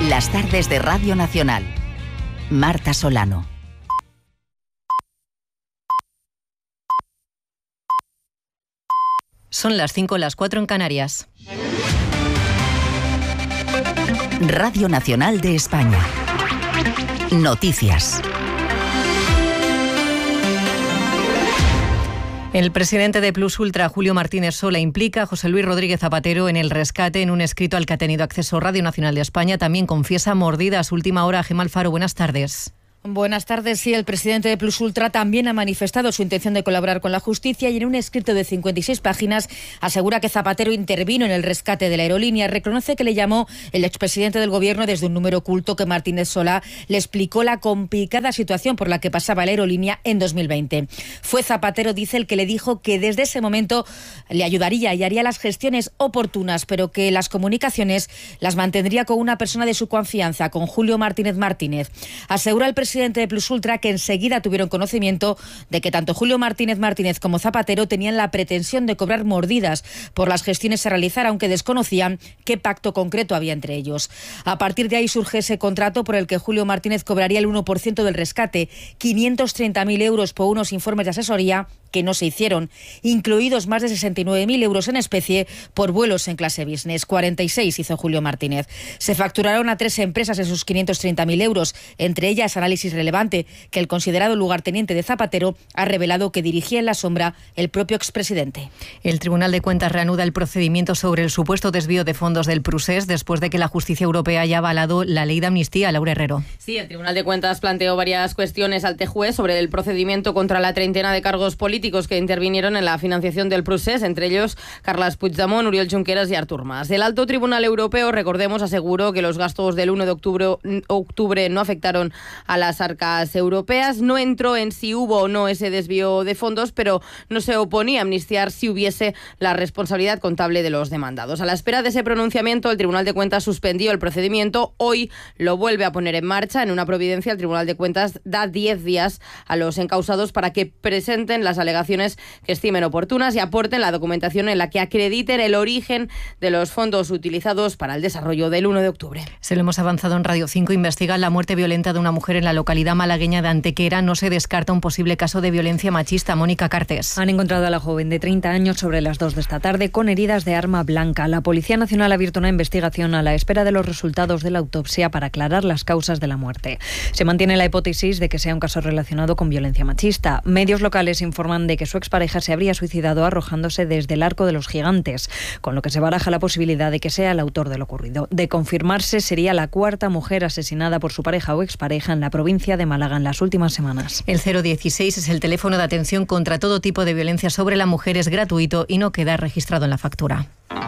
Las tardes de Radio Nacional. Marta Solano. Son las 5, las 4 en Canarias. Radio Nacional de España. Noticias. El presidente de Plus Ultra, Julio Martínez Sola, implica a José Luis Rodríguez Zapatero en el rescate. En un escrito al que ha tenido acceso Radio Nacional de España, también confiesa mordidas. Última hora, Gemma Alfaro, buenas tardes. Buenas tardes. Sí, el presidente de Plus Ultra también ha manifestado su intención de colaborar con la justicia y en un escrito de 56 páginas asegura que Zapatero intervino en el rescate de la aerolínea. Reconoce que le llamó el expresidente del gobierno desde un número oculto, que Martínez Sola le explicó la complicada situación por la que pasaba la aerolínea en 2020. Fue Zapatero, dice, el que le dijo que desde ese momento le ayudaría y haría las gestiones oportunas, pero que las comunicaciones las mantendría con una persona de su confianza, con Julio Martínez Martínez. Asegura el presidente de Plus Ultra que enseguida tuvieron conocimiento de que tanto Julio Martínez como Zapatero tenían la pretensión de cobrar mordidas por las gestiones a realizar, aunque desconocían qué pacto concreto había entre ellos. A partir de ahí surge ese contrato por el que Julio Martínez cobraría el 1% del rescate, 530.000 euros por unos informes de asesoría que no se hicieron, incluidos más de 69.000 euros en especie por vuelos en clase business. 46 hizo Julio Martínez. Se facturaron a 3 empresas esos 530.000 euros, entre ellas Análisis Relevante, que el considerado lugarteniente de Zapatero ha revelado que dirigía en la sombra el propio expresidente. El Tribunal de Cuentas reanuda el procedimiento sobre el supuesto desvío de fondos del Prusés después de que la justicia europea haya avalado la ley de amnistía. Laura Herrero. Sí, el Tribunal de Cuentas planteó varias cuestiones al TJUE sobre el procedimiento contra la treintena de cargos políticos que intervinieron en la financiación del Prusés, entre ellos Carles Puigdemont, Oriol Junqueras y Artur Mas. El Alto Tribunal Europeo, recordemos, aseguró que los gastos del 1 de octubre no afectaron a las arcas europeas. No entró en si hubo o no ese desvío de fondos, pero no se oponía a amnistiar si hubiese la responsabilidad contable de los demandados. A la espera de ese pronunciamiento, el Tribunal de Cuentas suspendió el procedimiento. Hoy lo vuelve a poner en marcha. En una providencia, el Tribunal de Cuentas da 10 días a los encausados para que presenten las alegaciones que estimen oportunas y aporten la documentación en la que acrediten el origen de los fondos utilizados para el desarrollo del 1 de octubre. Se lo hemos avanzado en Radio 5. Investigan la muerte violenta de una mujer en la localidad malagueña de Antequera. No se descarta un posible caso de violencia machista. Mónica Cartes. Han encontrado a la joven de 30 años sobre las 2 de esta tarde con heridas de arma blanca. La Policía Nacional ha abierto una investigación a la espera de los resultados de la autopsia para aclarar las causas de la muerte. Se mantiene la hipótesis de que sea un caso relacionado con violencia machista. Medios locales informan de que su expareja se habría suicidado arrojándose desde el Arco de los Gigantes, con lo que se baraja la posibilidad de que sea el autor de lo ocurrido. De confirmarse, sería la 4ª mujer asesinada por su pareja o expareja en la provincia de Málaga en las últimas semanas. El 016 es el teléfono de atención contra todo tipo de violencia sobre la mujer. Es gratuito y no queda registrado en la factura.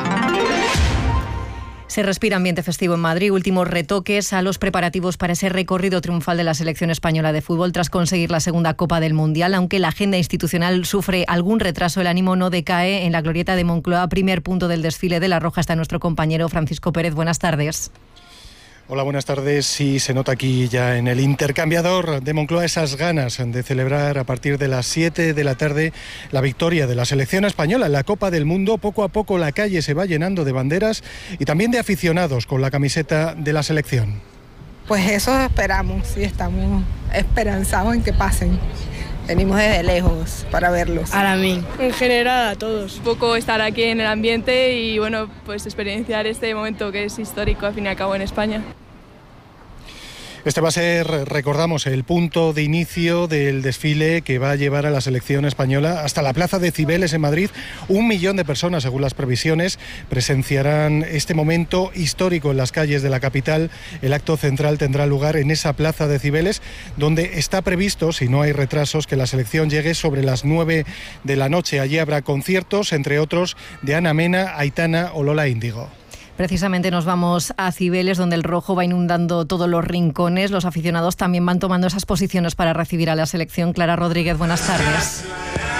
Se respira ambiente festivo en Madrid. Últimos retoques a los preparativos para ese recorrido triunfal de la selección española de fútbol tras conseguir la segunda Copa del Mundial. Aunque la agenda institucional sufre algún retraso, el ánimo no decae en la glorieta de Moncloa. Primer punto del desfile de la Roja está nuestro compañero Francisco Pérez. Buenas tardes. Hola, buenas tardes. Sí, se nota aquí ya en el intercambiador de Moncloa esas ganas de celebrar a partir de las 7 de la tarde la victoria de la selección española en la Copa del Mundo. Poco a poco la calle se va llenando de banderas y también de aficionados con la camiseta de la selección. Pues eso esperamos y estamos esperanzados en que pasen. Venimos desde lejos para verlos. A mí. En general a todos. Un poco estar aquí en el ambiente y bueno, pues experienciar este momento que es histórico al fin y al cabo en España. Este va a ser, recordamos, el punto de inicio del desfile que va a llevar a la selección española hasta la Plaza de Cibeles en Madrid. 1 millón de personas, según las previsiones, presenciarán este momento histórico en las calles de la capital. El acto central tendrá lugar en esa Plaza de Cibeles, donde está previsto, si no hay retrasos, que la selección llegue sobre las 9 de la noche. Allí habrá conciertos, entre otros, de Ana Mena, Aitana o Lola Índigo. Precisamente nos vamos a Cibeles, donde el rojo va inundando todos los rincones. Los aficionados también van tomando esas posiciones para recibir a la selección. Clara Rodríguez, buenas tardes.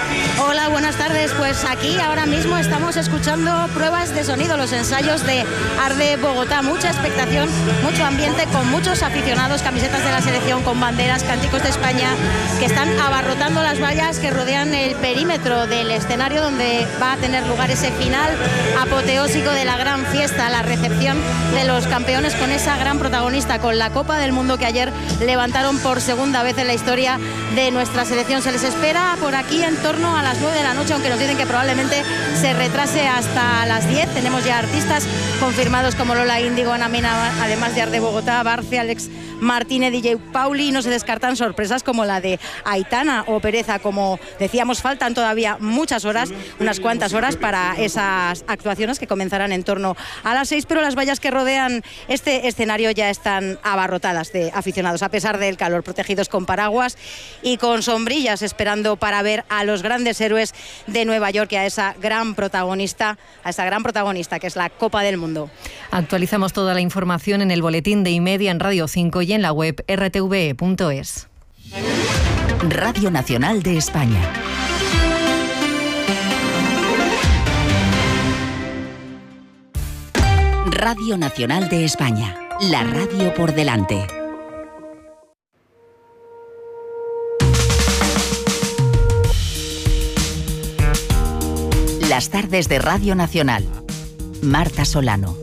Hola, buenas tardes. Pues aquí ahora mismo estamos escuchando pruebas de sonido, los ensayos de Arde Bogotá. Mucha expectación, mucho ambiente, con muchos aficionados, camisetas de la selección, con banderas, cánticos de España, que están abarrotando las vallas que rodean el perímetro del escenario donde va a tener lugar ese final apoteósico de la gran fiesta, la recepción de los campeones con esa gran protagonista, con la Copa del Mundo que ayer levantaron por segunda vez en la historia de nuestra selección. Se les espera por aquí en torno a las 9 de la noche, aunque nos dicen que probablemente se retrase hasta las 10. Tenemos ya artistas confirmados como Lola Índigo, Ana Mena, además de Arde Bogotá, Barce, Alex Martínez, DJ Pauli, y no se descartan sorpresas como la de Aitana o Pereza. Como decíamos, faltan todavía muchas horas, unas cuantas horas para esas actuaciones que comenzarán en torno a las 6, pero las vallas que rodean este escenario ya están abarrotadas de aficionados, a pesar del calor, protegidos con paraguas y con sombrillas, esperando para ver a los grandes héroes de Nueva York y a esa gran protagonista que es la Copa del Mundo. Actualizamos toda la información en el boletín de Y-Media en Radio 5 y en la web rtve.es. Radio Nacional de España. Radio Nacional de España. La radio por delante. Las tardes de Radio Nacional. Marta Solano.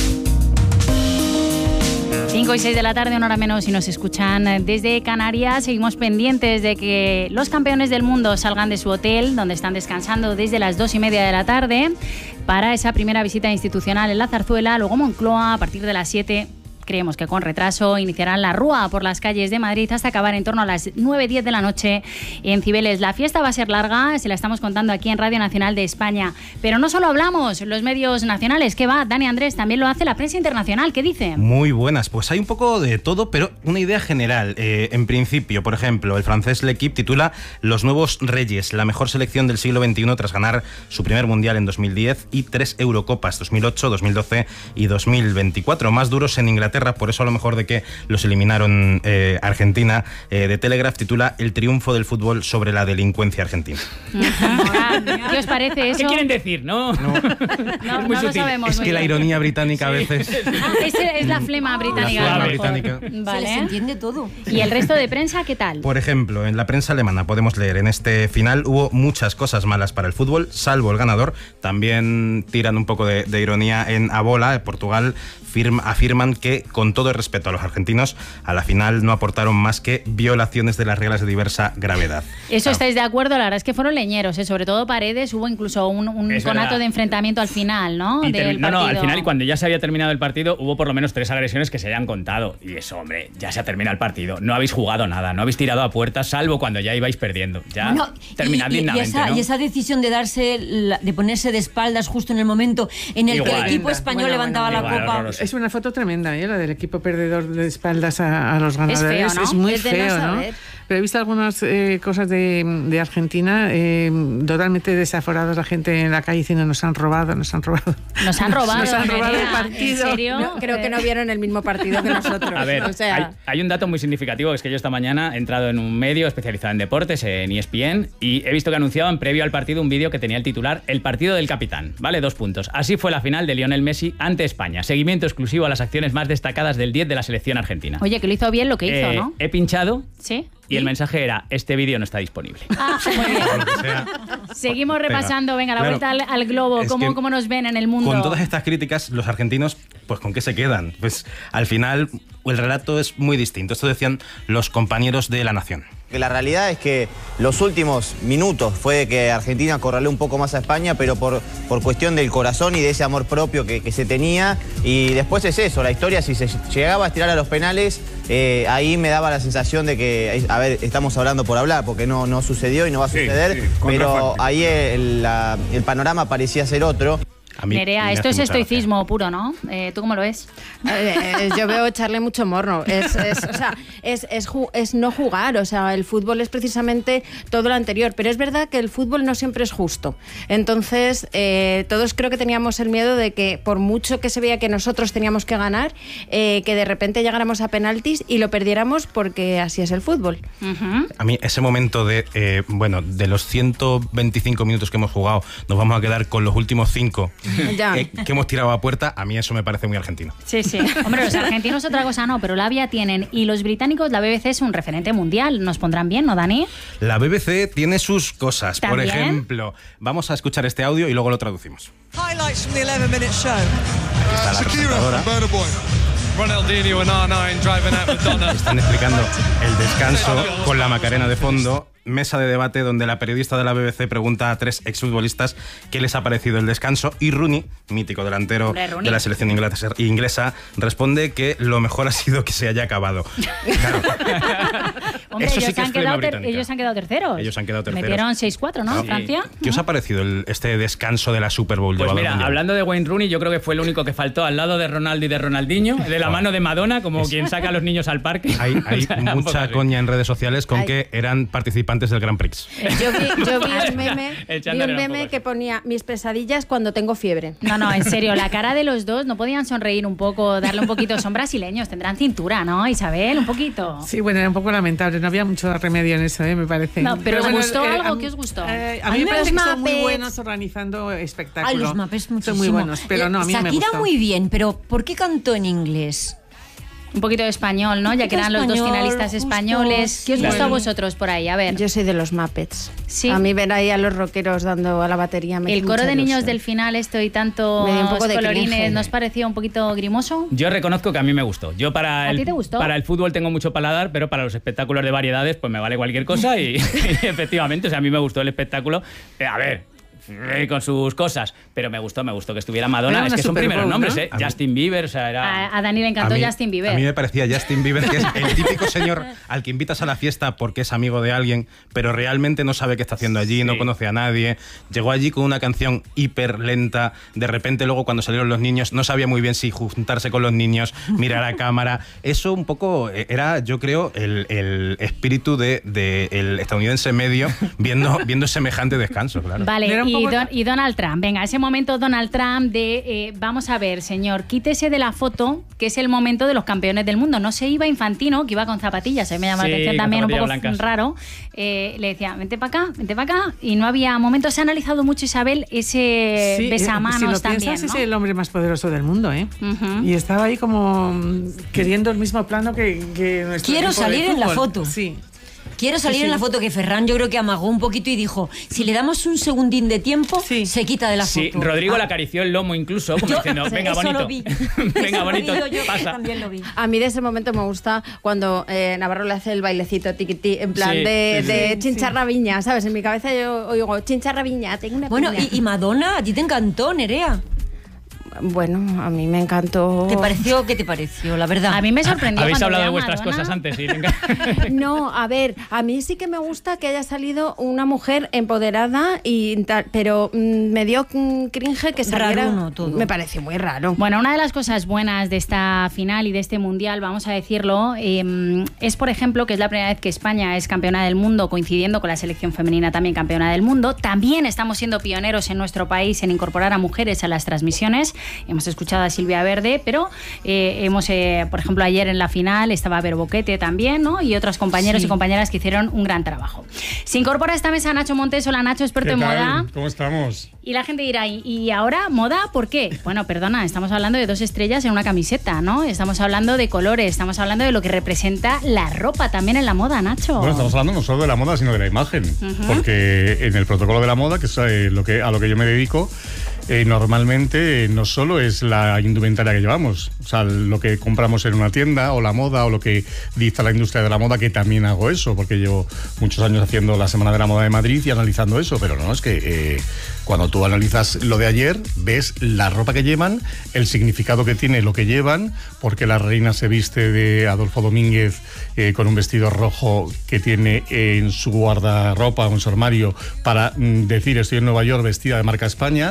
5 y 6 de la tarde, una hora menos, si nos escuchan desde Canarias. Seguimos pendientes de que los campeones del mundo salgan de su hotel, donde están descansando desde las 2:30 de la tarde, para esa primera visita institucional en la Zarzuela. Luego Moncloa, a partir de las 7, creemos que con retraso, iniciarán la rúa por las calles de Madrid hasta acabar en torno a las 9:10 de la noche en Cibeles. La fiesta va a ser larga, se la estamos contando aquí en Radio Nacional de España. Pero no solo hablamos los medios nacionales, ¿qué va? Dani Andrés, también lo hace la prensa internacional, ¿qué dice? Muy buenas, pues hay un poco de todo, pero una idea general. En principio, por ejemplo, el francés L'Équipe titula Los nuevos reyes, la mejor selección del siglo XXI tras ganar su primer mundial en 2010 y 3 Eurocopas, 2008, 2012 y 2024. Más duros en Inglaterra, por eso a lo mejor de que los eliminaron Argentina. The Telegraph titula El triunfo del fútbol sobre la delincuencia argentina. ¿Qué os parece eso? ¿Qué quieren decir? No lo sabemos. Es que la ironía británica a veces... Es la flema británica. La flema británica. Vale. Se entiende todo. ¿Y el resto de prensa qué tal? Por ejemplo, en la prensa alemana podemos leer: en este final hubo muchas cosas malas para el fútbol, salvo el ganador. También tiran un poco de ironía en Abola, Portugal. Afirman que, con todo el respeto a los argentinos, a la final no aportaron más que violaciones de las reglas de diversa gravedad. Eso estáis de acuerdo, la verdad es que fueron leñeros, sobre todo Paredes, hubo incluso un conato de enfrentamiento al final, ¿no? Al final, y cuando ya se había terminado el partido, hubo por lo menos 3 agresiones que se hayan contado. Y eso, hombre, ya se ha terminado el partido. No habéis jugado nada, no habéis tirado a puertas, salvo cuando ya ibais perdiendo. Ya terminad dignamente, ¿no? Y esa decisión de ponerse de espaldas justo en el momento en el que el equipo español levantaba la copa. Es una foto tremenda, la del equipo perdedor de espaldas a los ganadores. Es feo, ¿no? Es muy feo, ¿no? Pero he visto algunas cosas de Argentina totalmente desaforados, la gente en la calle diciendo nos han robado. Nos han robado el partido. ¿En serio? No, creo que no vieron el mismo partido que nosotros. A ver, hay un dato muy significativo, es que yo esta mañana he entrado en un medio especializado en deportes, en ESPN, y he visto que anunciaban previo al partido un vídeo que tenía el titular El partido del capitán, ¿vale? 2 puntos. Así fue la final de Lionel Messi ante España. Seguimiento exclusivo a las acciones más destacadas del 10 de la selección argentina. Oye, que lo hizo bien lo que hizo, ¿no? He pinchado. Sí. Y el mensaje era: este vídeo no está disponible. Muy bien. Seguimos repasando, venga, la vuelta al globo. ¿Cómo nos ven en el mundo? Con todas estas críticas, los argentinos, pues ¿con qué se quedan? Pues al final el relato es muy distinto. Esto decían los compañeros de La Nación. La realidad es que los últimos minutos fue que Argentina acorraló un poco más a España, pero por cuestión del corazón y de ese amor propio que se tenía. Y después es eso, la historia, si se llegaba a estirar a los penales, ahí me daba la sensación de que, a ver, estamos hablando por hablar, porque no sucedió y no va a suceder, pero ahí el panorama parecía ser otro. Nerea, esto es estoicismo puro, ¿no? ¿Tú cómo lo ves? Yo veo echarle mucho morro. Es no jugar. O sea, el fútbol es precisamente todo lo anterior. Pero es verdad que el fútbol no siempre es justo. Entonces, todos creo que teníamos el miedo de que, por mucho que se veía que nosotros teníamos que ganar, que de repente llegáramos a penaltis y lo perdiéramos, porque así es el fútbol. A mí ese momento de los 125 minutos que hemos jugado, nos vamos a quedar con los últimos 5 que hemos tirado a puerta, a mí eso me parece muy argentino. Sí. Hombre, los argentinos otra cosa no, pero la vía tienen. Y los británicos, la BBC es un referente mundial. Nos pondrán bien, ¿no, Dani? La BBC tiene sus cosas. ¿También? Por ejemplo, vamos a escuchar este audio y luego lo traducimos. Highlights from the 11-minute show. Aquí está la presentadora. Ronaldinho and R9 driving out Madonna. Están explicando el descanso con la Macarena de fondo. Mesa de debate donde la periodista de la BBC pregunta a 3 exfutbolistas qué les ha parecido el descanso, y Rooney, mítico delantero de la selección inglesa, responde que lo mejor ha sido que se haya acabado. Claro. Hombre, Eso ellos, sí que han es flema quedado británica. ellos han quedado terceros. Ellos han quedado terceros. Metieron 6-4, ¿no? Sí. Francia. ¿Qué os ha parecido este descanso de la Super Bowl? Pues llevado mira, al Mundial? hablando de Wayne Rooney, yo creo que fue el único que faltó al lado de Ronaldo y de Ronaldinho, de la mano de Madonna, como quien saca a los niños al parque. Hay O sea, mucha coña en redes sociales con Ay. que eran participantes del Grand Prix. Yo vi un meme que ponía mis pesadillas cuando tengo fiebre. No, en serio, la cara de los dos, ¿no podían sonreír un poco, darle un poquito? Son brasileños, tendrán cintura, ¿no, Isabel? Un poquito. Sí, bueno, era un poco lamentable, no había mucho remedio en eso, me parece. No, pero ¿os bueno, gustó algo? ¿Qué os gustó? A mí me parece que son muy buenos organizando espectáculos. Ay, los Muppets muchísimo. Son muy buenos, pero no, a mí no me Shakira gustó. muy bien, pero ¿por qué cantó en inglés? Un poquito de español, ¿no? Ya que eran los dos finalistas españoles. ¿Qué os gustó a vosotros por ahí? A ver. Yo soy de los Muppets. Sí. A mí ver ahí a los rockeros dando a la batería me El hizo coro mucha de niños ilusión. del final, esto y tanto Me dio un poco de colorines, cringe. ¿nos pareció un poquito grimoso? Yo reconozco que a mí me gustó. Yo ¿A ti te gustó? Para el fútbol tengo mucho paladar, pero para los espectáculos de variedades pues me vale cualquier cosa y efectivamente, o sea, a mí me gustó el espectáculo. A ver, con sus cosas, pero me gustó que estuviera Madonna. Era Es una que son Super primeros Bowl, nombres, ¿no? ¿eh? Justin Bieber, o sea, era... A Dani le encantó Justin Bieber. A mí me parecía Justin Bieber, que es el típico señor al que invitas a la fiesta porque es amigo de alguien, pero realmente no sabe qué está haciendo allí, no conoce a nadie. Llegó allí con una canción hiper lenta. De repente, luego, cuando salieron los niños, no sabía muy bien si juntarse con los niños, mirar a cámara. Eso un poco era, yo creo, el espíritu del estadounidense medio viendo semejante descanso, claro. Vale, y Donald Trump. Venga, ese momento Donald Trump de, vamos a ver, señor, quítese de la foto, que es el momento de los campeones del mundo. No se iba Infantino, que iba con zapatillas, me llama la atención también, un poco blancas. Raro. Le decía, vente para acá, y no había momento. Se ha analizado mucho, Isabel, ese besamanos si lo también, piensas, ¿no? es el hombre más poderoso del mundo, ¿eh? Y estaba ahí como queriendo el mismo plano que nuestro Quiero equipo de salir en la fútbol. foto. Sí. Quiero salir en la foto, que Ferran yo creo que amagó un poquito y dijo, si le damos un segundín de tiempo, se quita de la foto. Sí, Rodrigo le acarició el lomo incluso, como diciendo, venga, eso bonito. lo vi. Venga, bonito, pasa. También lo vi. A mí de ese momento me gusta cuando Navarro le hace el bailecito tiquití, en plan de chincharra viña, ¿sabes? En mi cabeza yo oigo, chincharra viña, tengo una Bueno, piña. y Madonna, a ti te encantó, Nerea. Bueno, a mí me encantó. ¿Qué te pareció, la verdad? A mí me sorprendió. Habéis cuando hablado vi de a vuestras Madonna. cosas antes, sí. No, a ver, a mí sí que me gusta que haya salido una mujer empoderada y tal, pero me dio cringe que saliera. Raruno todo. Me pareció muy raro. Bueno, una de las cosas buenas de esta final y de este mundial, vamos a decirlo, es, por ejemplo, que es la primera vez que España es campeona del mundo, coincidiendo con la selección femenina también campeona del mundo. También estamos siendo pioneros en nuestro país en incorporar a mujeres a las transmisiones. Hemos escuchado a Silvia Verde, pero por ejemplo, ayer en la final estaba Vero Boquete también, ¿no? Y otros compañeros y compañeras que hicieron un gran trabajo. Se incorpora a esta mesa Nacho Montes. Hola, Nacho, experto en moda. ¿Cómo estamos? Y la gente dirá, ¿y ahora moda por qué? Bueno, perdona, estamos hablando de 2 estrellas en una camiseta, ¿no? Estamos hablando de colores, estamos hablando de lo que representa la ropa también en la moda, Nacho. Bueno, estamos hablando no solo de la moda, sino de la imagen. Porque en el protocolo de la moda, que es a lo que yo me dedico, normalmente no solo es la indumentaria que llevamos, o sea, lo que compramos en una tienda, o la moda, o lo que dicta la industria de la moda, que también hago eso, porque llevo muchos años haciendo la Semana de la Moda de Madrid y analizando eso, pero no, es que cuando tú analizas lo de ayer, ves la ropa que llevan, el significado que tiene lo que llevan, porque la reina se viste de Adolfo Domínguez con un vestido rojo que tiene en su guardarropa o en su armario para decir estoy en Nueva York vestida de marca España,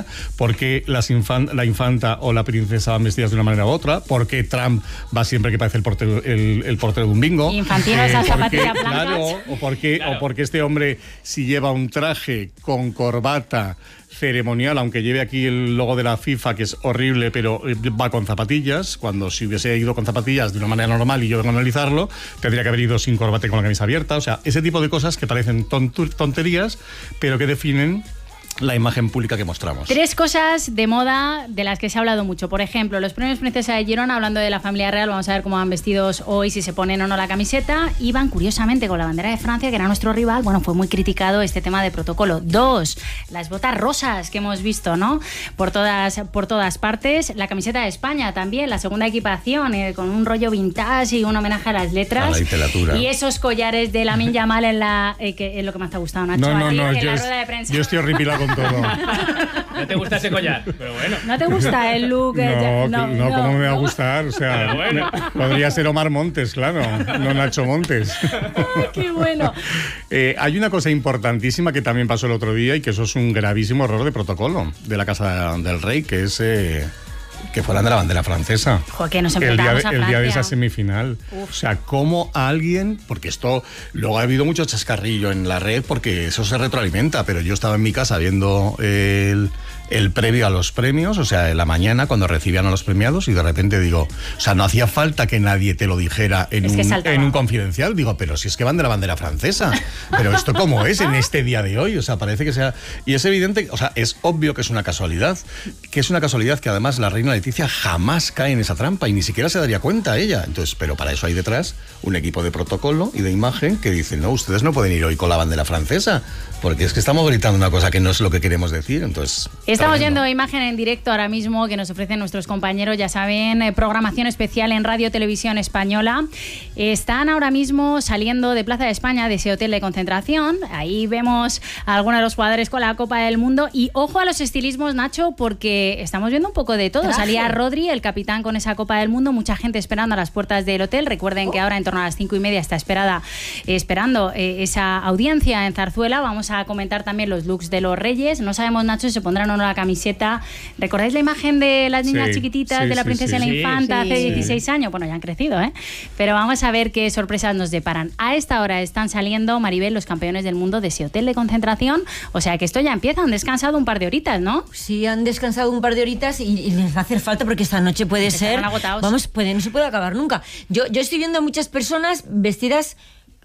¿Por qué la infanta o la princesa van vestidas de una manera u otra? ¿Por qué Trump va siempre que parece el portero de un bingo? Infantino esas zapatillas blancas. Claro, o porque este hombre, si lleva un traje con corbata ceremonial, aunque lleve aquí el logo de la FIFA, que es horrible, pero va con zapatillas, cuando si hubiese ido con zapatillas de una manera normal y yo vengo a analizarlo, tendría que haber ido sin corbata y con la camisa abierta. O sea, ese tipo de cosas que parecen tonterías, pero que definen la imagen pública que mostramos. 3 cosas de moda de las que se ha hablado mucho. Por ejemplo, los premios Princesa de Girona, hablando de la familia real, vamos a ver cómo van vestidos hoy, si se ponen o no la camiseta. Iban, curiosamente, con la bandera de Francia, que era nuestro rival. Bueno, fue muy criticado este tema de protocolo. 2, las botas rosas que hemos visto, ¿no? Por todas partes. La camiseta de España también, la segunda equipación, con un rollo vintage y un homenaje a las letras. A la literatura. Y esos collares de Lamine Yamal que es lo que más te ha gustado, Nacho. No, en la rueda de prensa. Yo estoy horripilado con todo. ¿No te gusta ese collar? Pero bueno. ¿No te gusta el look? No, ¿cómo me va a gustar? O sea, bueno. Podría ser Omar Montes, claro, no Nacho Montes. ¡Qué bueno! Hay una cosa importantísima que también pasó el otro día y que eso es un gravísimo error de protocolo de la Casa del Rey, que es que fueran de la bandera francesa. Joder, que nos enfrentamos a Francia. El día de esa semifinal. Uf. O sea, cómo alguien, porque esto, luego ha habido mucho chascarrillo en la red porque eso se retroalimenta, pero yo estaba en mi casa viendo el previo a los premios, o sea, en la mañana cuando recibían a los premiados y de repente digo, o sea, no hacía falta que nadie te lo dijera en un confidencial, digo, pero si es que van de la bandera francesa, pero esto cómo es en este día de hoy, o sea, parece que sea, y es evidente, o sea, es obvio que es una casualidad que además la reina Leticia jamás cae en esa trampa y ni siquiera se daría cuenta ella, entonces, pero para eso hay detrás un equipo de protocolo y de imagen que dicen, no, ustedes no pueden ir hoy con la bandera francesa, porque es que estamos gritando una cosa que no es lo que queremos decir, entonces... Estamos viendo imagen en directo ahora mismo que nos ofrecen nuestros compañeros, ya saben, programación especial en Radio Televisión Española. Están ahora mismo saliendo de Plaza de España, de ese hotel de concentración. Ahí vemos a algunos de los jugadores con la Copa del Mundo. Y ojo a los estilismos, Nacho, porque estamos viendo un poco de todo. Salía Rodri, el capitán, con esa Copa del Mundo. Mucha gente esperando a las puertas del hotel. Recuerden que ahora en torno a las 5:30 está esperando esa audiencia en Zarzuela. Vamos a comentar también los looks de los Reyes. No sabemos, Nacho, si se pondrán o no la camiseta. ¿Recordáis la imagen de las niñas chiquititas, de la princesa y la infanta hace 16 años? Bueno, ya han crecido, ¿eh? Pero vamos a ver qué sorpresas nos deparan. A esta hora están saliendo, Maribel, los campeones del mundo de ese hotel de concentración. O sea que esto ya empieza. Han descansado un par de horitas, ¿no? Sí, han descansado un par de horitas y les va a hacer falta porque esta noche puede ser... Vamos, no se puede acabar nunca. Yo estoy viendo a muchas personas vestidas...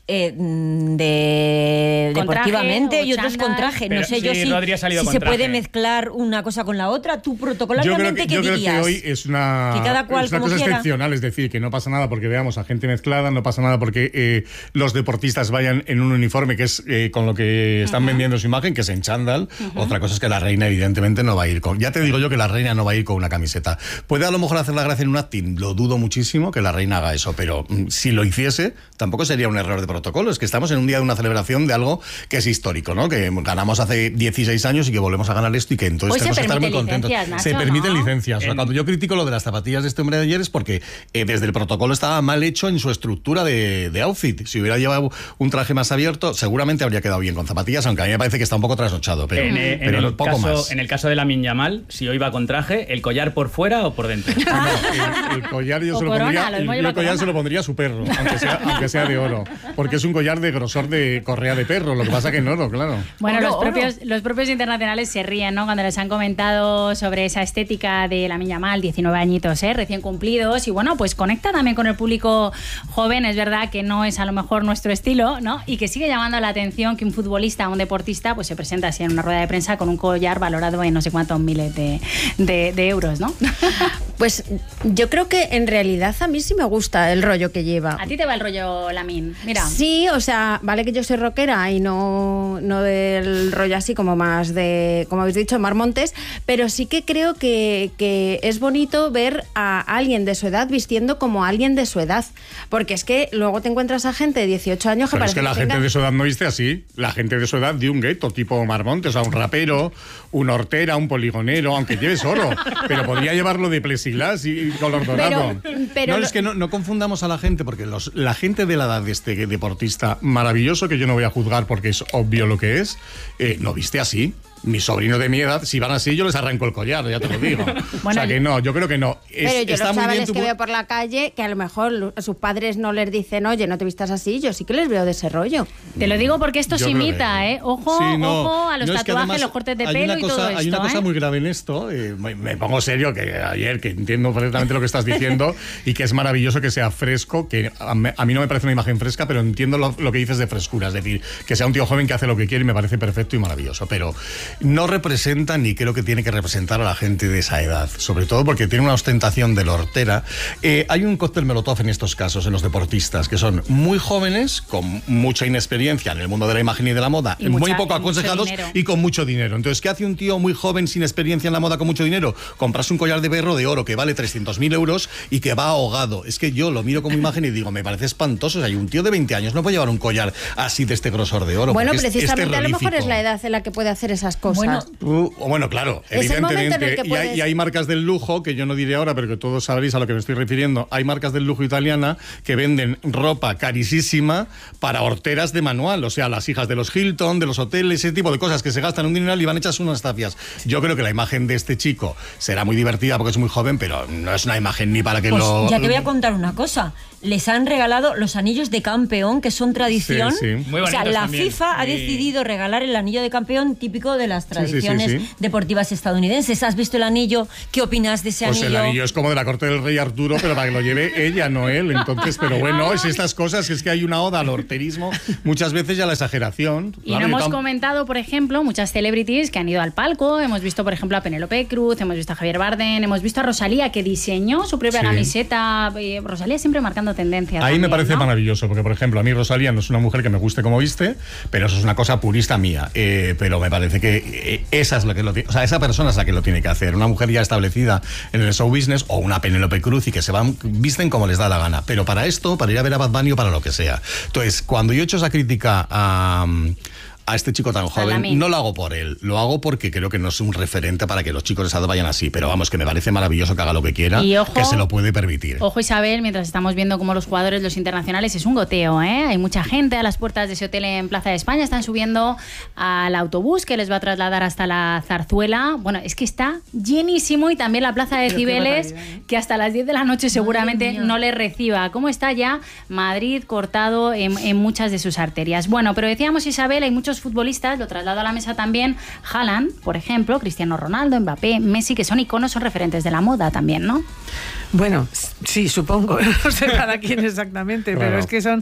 deportivamente y otros con traje. No sé yo si se puede mezclar una cosa con la otra. Tú protocolariamente, ¿qué dirías? Yo creo que hoy es una cosa excepcional, es decir, que no pasa nada porque veamos a gente mezclada, no pasa nada porque los deportistas vayan en un uniforme que es con lo que están vendiendo su imagen, que es en chándal. Otra cosa es que la reina evidentemente no va a ir con... Ya te digo yo que la reina no va a ir con una camiseta. Puede a lo mejor hacer la gracia en un acting, lo dudo muchísimo que la reina haga eso, pero si lo hiciese, tampoco sería un error de protocolo. Es que estamos en un día de una celebración de algo que es histórico, ¿no? Que ganamos hace 16 años y que volvemos a ganar esto y que entonces tenemos que estar muy contentos. Nacho, se permiten licencias. O sea, cuando yo critico lo de las zapatillas de este hombre de ayer es porque desde el protocolo estaba mal hecho en su estructura de outfit. Si hubiera llevado un traje más abierto, seguramente habría quedado bien con zapatillas, aunque a mí me parece que está un poco trasnochado. Pero, en el caso de Lamine Yamal, si hoy va con traje, ¿el collar por fuera o por dentro? No, el collar yo se lo pondría, el collar se lo pondría a su perro, aunque sea de oro, porque es un collar de grosor de correa de perro, lo que pasa que en oro, claro. Bueno, los propios internacionales se ríen, ¿no? Cuando les han comentado sobre esa estética de Lamine Yamal, 19 añitos, recién cumplidos, y bueno, pues conecta también con el público joven. Es verdad que no es a lo mejor nuestro estilo, ¿no? Y que sigue llamando la atención que un futbolista o un deportista pues se presenta así en una rueda de prensa con un collar valorado en no sé cuántos miles de euros, ¿no? Pues yo creo que en realidad a mí sí me gusta el rollo que lleva. ¿A ti te va el rollo Lamine? Mira. Sí, o sea, vale que yo soy rockera y no del rollo así como más de, como habéis dicho, Mar Montes, pero sí que creo que es bonito ver a alguien de su edad vistiendo como alguien de su edad, porque es que luego te encuentras a gente de 18 años que pero parece es que la gente de su edad no viste así. La gente de su edad de un gueto tipo Mar Montes, o sea, un rapero, un hortera, un poligonero, aunque lleves oro, pero podría llevarlo de plexiglas y color dorado. Pero no, es que no confundamos a la gente, porque la gente de la edad de este deportista maravilloso, que yo no voy a juzgar porque es obvio lo que es, no viste así. mis sobrinos de mi edad, si van así, yo les arranco el collar, ya te lo digo. O sea que no, yo creo que no. Pero yo los chavales que veo por la calle, que a lo mejor sus padres no les dicen, oye, no te vistas así, yo sí que les veo de ese rollo. Te lo digo porque esto se imita, ¿eh? Ojo, sí, ojo a los tatuajes, además, los cortes de pelo y todo esto. Hay una cosa muy grave en esto, me pongo serio, que ayer, que entiendo perfectamente lo que estás diciendo, y que es maravilloso que sea fresco, que a mí no me parece una imagen fresca, pero entiendo lo que dices de frescura, es decir, que sea un tío joven que hace lo que quiere y me parece perfecto y maravilloso, pero no representa ni creo que tiene que representar a la gente de esa edad, sobre todo porque tiene una ostentación de la hortera. Hay un cóctel molotov en estos casos, en los deportistas, que son muy jóvenes, con mucha inexperiencia en el mundo de la imagen y de la moda, muy poco aconsejados y con mucho dinero. Entonces, ¿qué hace un tío muy joven sin experiencia en la moda con mucho dinero? Comprarse un collar de berro de oro que vale 300.000 euros y que va ahogado. Es que yo lo miro como imagen y digo, me parece espantoso. O sea, un tío de 20 años no puede llevar un collar así de este grosor de oro. Bueno, precisamente a lo mejor es la edad en la que puede hacer esas cosas. Bueno, claro, evidentemente. Y hay marcas del lujo, que yo no diré ahora, pero que todos sabréis a lo que me estoy refiriendo. Hay marcas del lujo italiana que venden ropa carísima para horteras de manual. O sea, las hijas de los Hilton, de los hoteles, ese tipo de cosas que se gastan un dineral y van hechas unas tapias. Yo creo que la imagen de este chico será muy divertida porque es muy joven, pero no es una imagen ni para que Ya te voy a contar una cosa. Les han regalado los anillos de campeón, que son tradición. Sí. Muy bonitos. O sea, la FIFA ha decidido regalar el anillo de campeón típico de las tradiciones deportivas estadounidenses. ¿Has visto el anillo? ¿Qué opinas de ese anillo? Pues el anillo es como de la corte del rey Arturo, pero para que lo lleve ella, no él. Entonces, pero bueno, es estas cosas, es que hay una oda al horterismo muchas veces y a la exageración. Y no hemos comentado, por ejemplo, muchas celebrities que han ido al palco. Hemos visto, por ejemplo, a Penélope Cruz, hemos visto a Javier Bardem, hemos visto a Rosalía, que diseñó su propia camiseta. Rosalía siempre marcando tendencia. Ahí también, me parece ¿no? maravilloso, porque por ejemplo, a mí Rosalía no es una mujer que me guste como viste, pero eso es una cosa purista mía. Pero me parece que esa es lo que o sea, esa persona es la que lo tiene que hacer. Una mujer ya establecida en el show business, o una Penélope Cruz, y que visten como les da la gana. Pero para esto, para ir a ver a Bad Bunny o para lo que sea. Entonces, cuando yo he hecho esa crítica a este chico tan joven, no lo hago por él, lo hago porque creo que no es un referente para que los chicos de esa edad vayan así, pero vamos, que me parece maravilloso que haga lo que quiera, y ojo, que se lo puede permitir. Ojo, Isabel, mientras estamos viendo cómo los jugadores, los internacionales, es un goteo, ¿eh? Hay mucha gente a las puertas de ese hotel en Plaza de España, están subiendo al autobús que les va a trasladar hasta la Zarzuela. Bueno, es que está llenísimo, y también la Plaza de Cibeles, que hasta las 10 de la noche seguramente no les reciba. ¿Cómo está ya Madrid cortado en muchas de sus arterias? Bueno, pero decíamos, Isabel, hay muchos futbolistas, lo traslado a la mesa también, Haaland, por ejemplo, Cristiano Ronaldo, Mbappé, Messi, que son iconos, son referentes de la moda también, ¿no? Bueno, sí, supongo, no sé para quién exactamente, pero es que son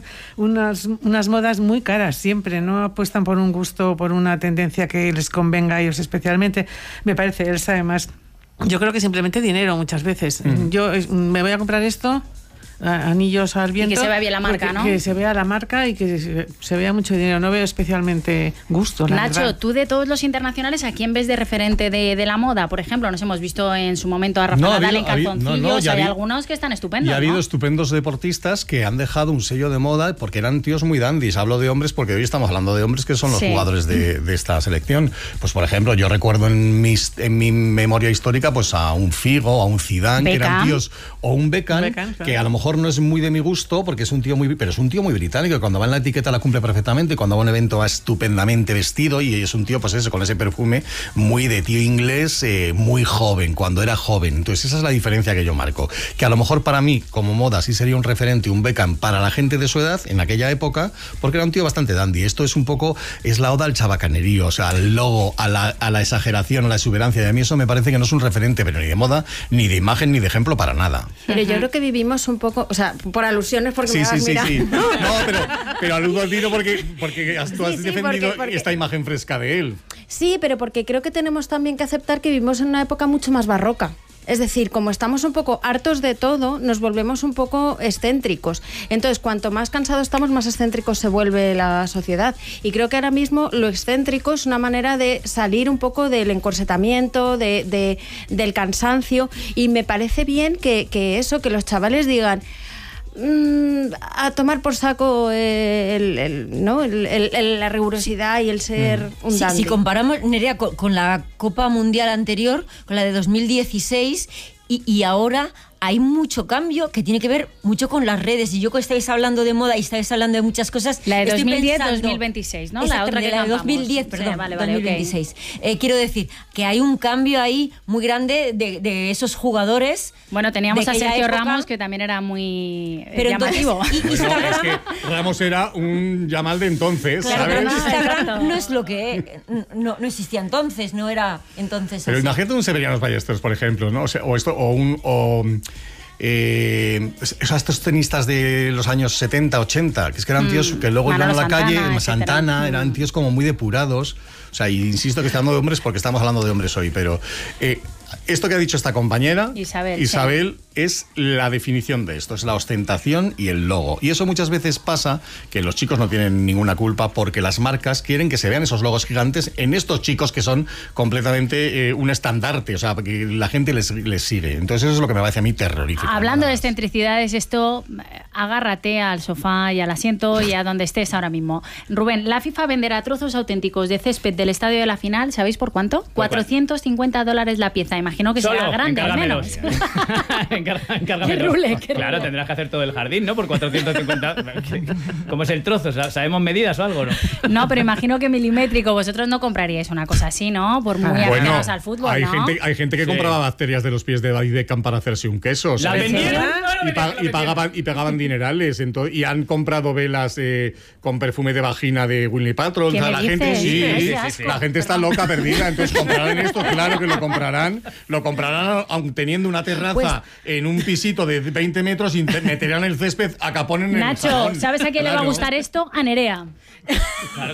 unas modas muy caras siempre, no apuestan por un gusto, por una tendencia que les convenga a ellos especialmente. Me parece, Elsa, además, yo creo que simplemente dinero muchas veces. Yo me voy a comprar esto, anillos al viento, y que se vea bien la marca, ¿no? Que se vea la marca y que se vea mucho dinero. No veo especialmente gusto, la Nacho, verdad. tú de todos los internacionales, ¿a quién ves de referente de la moda? Por ejemplo, nos hemos visto en su momento a Rafa Nadal en calzoncillos. Hay algunos que están estupendos, y ha habido ¿no? estupendos deportistas que han dejado un sello de moda porque eran tíos muy dandis. Hablo de hombres porque hoy estamos hablando de hombres que son los jugadores de esta selección. Pues por ejemplo, yo recuerdo en mi memoria histórica pues a un Figo, a un Zidane, que eran tíos, o un Beckham, que a lo mejor no es muy de mi gusto porque es un tío pero es un tío muy británico, que cuando va en la etiqueta la cumple perfectamente, cuando va a un evento va estupendamente vestido, y es un tío, pues eso, con ese perfume muy de tío inglés, muy joven, cuando era joven. Entonces esa es la diferencia que yo marco, que a lo mejor para mí como moda sí sería un referente, un Beckham para la gente de su edad en aquella época, porque era un tío bastante dandy. Esto es un poco, es la oda al chabacanerío, o sea, al logo, a la exageración, a la exuberancia, y a mí eso me parece que no es un referente, pero ni de moda, ni de imagen, ni de ejemplo para nada. Pero yo creo que vivimos un poco, o sea, por alusiones, porque me vas a mirar. Sí. No, pero aludo al tiro porque tú has defendido esta imagen fresca de él. Sí, pero porque creo que tenemos también que aceptar que vivimos en una época mucho más barroca. Es decir, como estamos un poco hartos de todo, nos volvemos un poco excéntricos. Entonces, cuanto más cansados estamos, más excéntricos se vuelve la sociedad. Y creo que ahora mismo lo excéntrico es una manera de salir un poco del encorsetamiento, del cansancio. Y me parece bien que los chavales digan: a tomar por saco la rigurosidad y el ser un dandy. Si comparamos, Nerea, con la Copa Mundial anterior, con la de 2016, y ahora hay mucho cambio que tiene que ver mucho con las redes. Y yo que estáis hablando de moda y estáis hablando de muchas cosas... La de 2010-2026, ¿no? La otra que la de 2010, perdón, sí, vale, 2026. Okay. Quiero decir que hay un cambio ahí muy grande de esos jugadores. Bueno, teníamos a Sergio Ramos, que también era muy llamativo. Entonces, es que Ramos era un Yamal de entonces, claro, ¿sabes? Pero Instagram no es lo que... No existía entonces, no era entonces Pero así. imagínate un Severiano Ballesteros, por ejemplo, ¿no? Estos tenistas de los años 70, 80, que es que eran tíos que luego iban a la calle, Santana, eran tíos como muy depurados. O sea, y insisto que estamos hablando de hombres porque estamos hablando de hombres hoy, pero esto que ha dicho esta compañera, Isabel, es la definición de esto, es la ostentación y el logo. Y eso muchas veces pasa que los chicos no tienen ninguna culpa porque las marcas quieren que se vean esos logos gigantes en estos chicos que son completamente un estandarte, o sea, que la gente les sigue. Entonces eso es lo que me parece a mí terrorífico. Hablando de excentricidades, esto, agárrate al sofá y al asiento y a donde estés ahora mismo. Rubén, la FIFA venderá trozos auténticos de césped del estadio de la final, ¿sabéis por cuánto? $450 la pieza. Imagino que será grande, al menos. Encárgamelo. Claro, tendrás que hacer todo el jardín, ¿no? Por 450. ¿Cómo es el trozo? ¿Sabemos medidas o algo, no? No, pero imagino que milimétrico. Vosotros no compraríais una cosa así, ¿no? Por muy aficionados al fútbol, ¿no? Hay gente que compraba bacterias de los pies de David Beckham para hacerse un queso. ¿La vendieron? Y pagaban dinerales. Y han comprado velas con perfume de vagina de Winnie Paltrow. O sea, la gente la gente está loca, perdida. Entonces comprarán esto, claro que lo comprarán. Lo comprarán aun teniendo una terraza en un pisito de 20 metros y meterán el césped a capón en el Nacho, ¿sabes a quién le va a gustar esto? A Nerea. Claro.